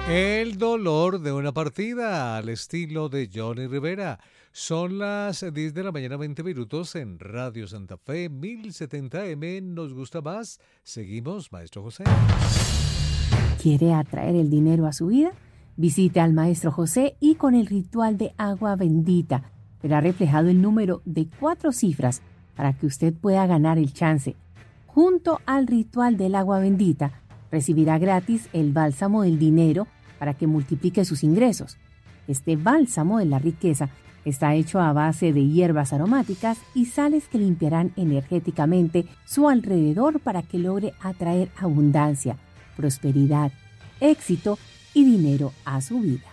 El dolor de una partida al estilo de Johnny Rivera. Son las 10 de la mañana, 20 minutos en Radio Santa Fe, 1070M. Nos gusta más. Seguimos, Maestro José. ¿Quiere atraer el dinero a su vida? Visite al Maestro José y con el ritual de agua bendita verá reflejado el número de 4 cifras para que usted pueda ganar el chance. Junto al ritual del agua bendita, recibirá gratis el bálsamo del dinero para que multiplique sus ingresos. Este bálsamo de la riqueza está hecho a base de hierbas aromáticas y sales que limpiarán energéticamente su alrededor para que logre atraer abundancia, prosperidad, éxito y dinero a su vida.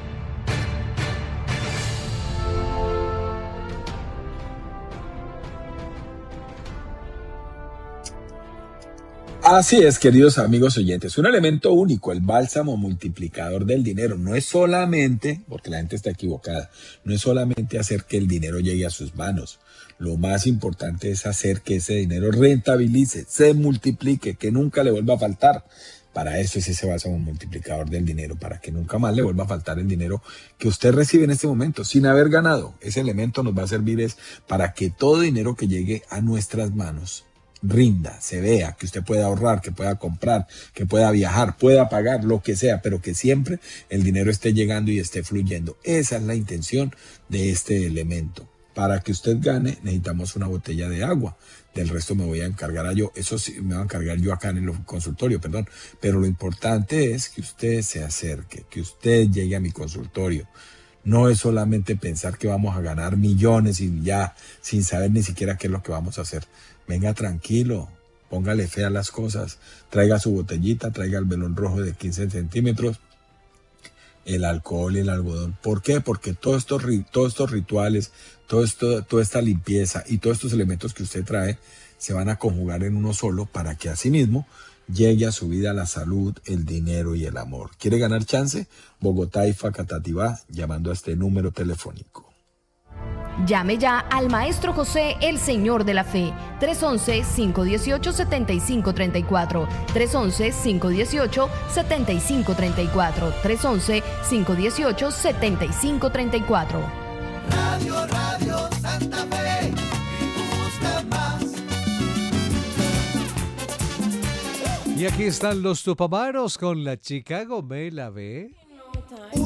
Así es, queridos amigos oyentes, un elemento único, el bálsamo multiplicador del dinero. No es solamente, porque la gente está equivocada, no es solamente hacer que el dinero llegue a sus manos. Lo más importante es hacer que ese dinero rentabilice, se multiplique, que nunca le vuelva a faltar. Para eso es ese bálsamo multiplicador del dinero, para que nunca más le vuelva a faltar el dinero que usted recibe en este momento sin haber ganado. Ese elemento nos va a servir es para que todo dinero que llegue a nuestras manos rinda, se vea, que usted pueda ahorrar, que pueda comprar, que pueda viajar, pueda pagar, lo que sea, pero que siempre el dinero esté llegando y esté fluyendo. Esa es la intención de este elemento. Para que usted gane, necesitamos una botella de agua. Del resto me voy a encargar yo. Eso sí, me voy a encargar yo acá en el consultorio, perdón. Pero lo importante es que usted se acerque, que usted llegue a mi consultorio. No es solamente pensar que vamos a ganar millones y ya, sin saber ni siquiera qué es lo que vamos a hacer. Venga tranquilo, póngale fe a las cosas, traiga su botellita, traiga el velón rojo de 15 centímetros, el alcohol y el algodón. ¿Por qué? Porque todos estos rituales, toda esta limpieza y todos estos elementos que usted trae se van a conjugar en uno solo para que asimismo llegue a su vida la salud, el dinero y el amor. ¿Quiere ganar chance? Bogotá y Facatativá, llamando a este número telefónico. Llame ya al Maestro José, el Señor de la Fe, 311-518-7534, 311-518-7534, 311-518-7534. Radio Santa Fe, me gusta más. Y aquí están los Tupamaros con la Chicago Me la Ve.